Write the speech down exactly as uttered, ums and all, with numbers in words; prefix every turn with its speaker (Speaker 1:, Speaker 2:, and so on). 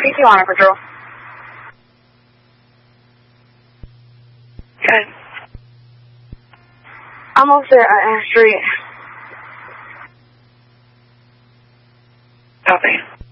Speaker 1: P Q on it, Patrol.
Speaker 2: Okay.
Speaker 1: Almost there at Ann Street.
Speaker 2: Copy.